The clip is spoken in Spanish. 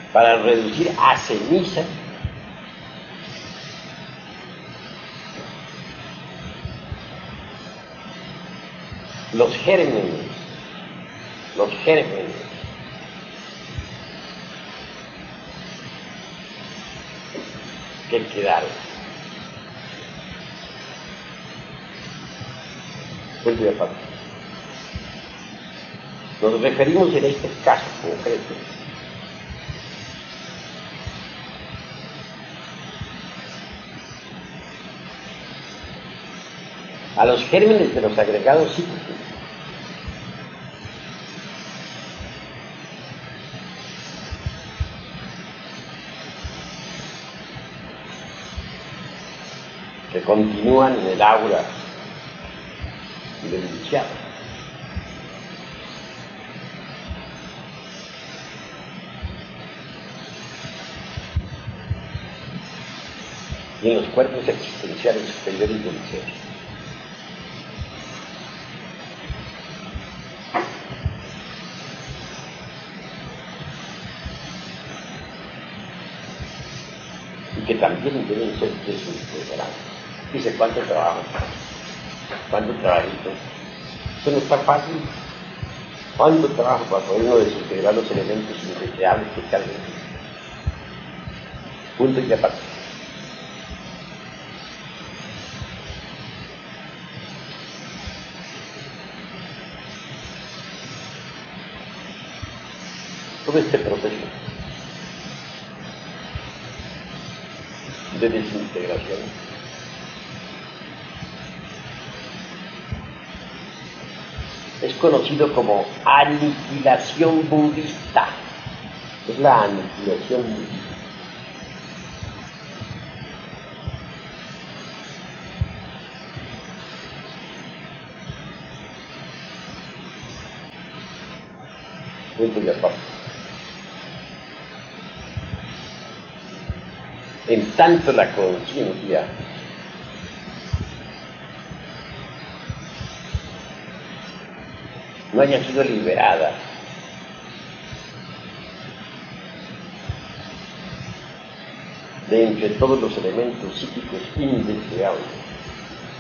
para reducir a ceniza los gérmenes que quedaron. Punto y aparte. Nos referimos en este caso concreto a los gérmenes de los agregados psíquicos que continúan en el aura del iniciado. Y en los cuerpos existenciales superiores del ser. Y que también deben ser desintegrados. Dice, ¿cuánto trabajo? ¿Cuánto trabajito? Eso no está fácil. ¿Cuánto trabajo para poder uno desintegrar los elementos indeseables que cargan? Punto y aparte. Todo este proceso de desintegración es conocido como aniquilación budista. Es la aniquilación budista. Punto y aparte. En tanto la conciencia no haya sido liberada de entre todos los elementos psíquicos indeseables